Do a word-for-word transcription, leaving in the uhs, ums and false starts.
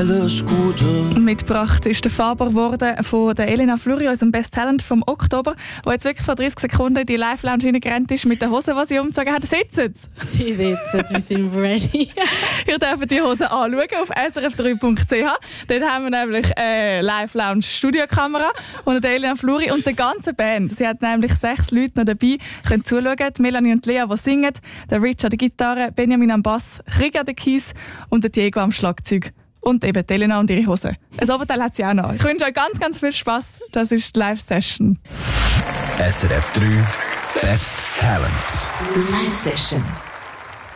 alles Gute. Mitgebracht ist der Faber geworden von der Elena Fluri, unserem Best Talent vom Oktober, die jetzt wirklich vor dreißig Sekunden in die Live-Lounge hineingerannt ist mit der Hose, die sie umgezogen hat. Sitzen Sie sitzen, wir sind ready. Ihr dürft die Hose anschauen auf s r f drei punkt c h. Dort haben wir nämlich eine Live-Lounge-Studiokamera und die Elena Fluri und die ganze Band. Sie hat nämlich sechs Leute noch dabei, können zuschauen. Die Melanie und Lea, die singen, der Richard die Gitarre, Benjamin am Bass, Riga der Keys und der Diego am Schlagzeug. Und eben die Elena und ihre Hose. Ein Oberteil hat sie auch noch. Ich wünsche euch ganz, ganz viel Spass. Das ist die Live-Session. S R F drei Best Talent Live Session.